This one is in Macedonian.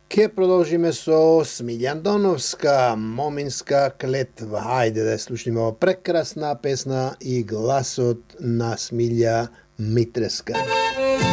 Kje продолжиме со Смилјан Доновска, Моминска клетва. Хајде да слушнеме ова прекрасна песна и гласот на Смилја Митреска.